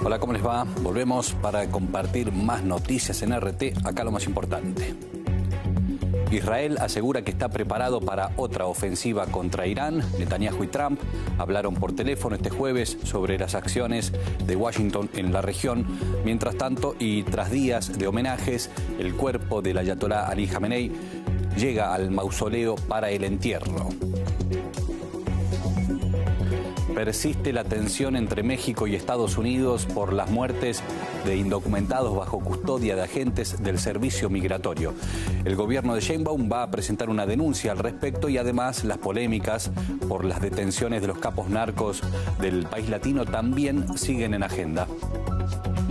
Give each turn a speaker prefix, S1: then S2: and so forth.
S1: Hola, ¿cómo les va? Volvemos para compartir más noticias en RT. Acá lo más importante. Israel asegura que está preparado para otra ofensiva contra Irán. Netanyahu y Trump hablaron por teléfono este jueves sobre las acciones de Washington en la región. Mientras tanto, y tras días de homenajes, el cuerpo del ayatolá Ali Jamenei llega al mausoleo para el entierro. Persiste la tensión entre México y Estados Unidos por las muertes de indocumentados bajo custodia de agentes del servicio migratorio. El gobierno de Sheinbaum va a presentar una denuncia al respecto y además las polémicas por las detenciones de los capos narcos del país latino también siguen en agenda.